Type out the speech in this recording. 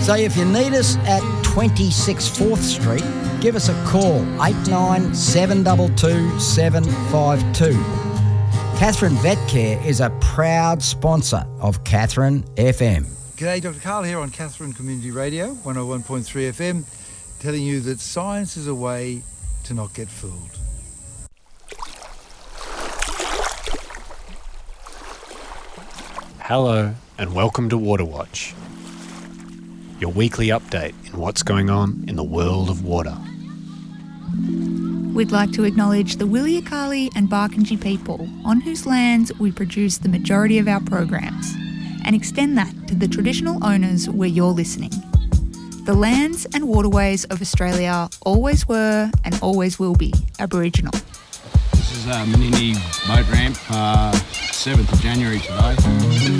So if you need us at 26 4th Street, give us a call, 89722752. 752. Catherine Vet Care is a proud sponsor of Catherine FM. G'day, Dr. Carl here on Catherine Community Radio, 101.3 FM, telling you that science is a way to not get fooled. Hello and welcome to Water Watch, your weekly update in what's going on in the world of water. We'd like to acknowledge the Wilyakalli and Barkindji people on whose lands we produce the majority of our programs, and extend that to the traditional owners where you're listening. The lands and waterways of Australia always were and always will be Aboriginal. This is Menindee Boat Ramp, 7th of January today.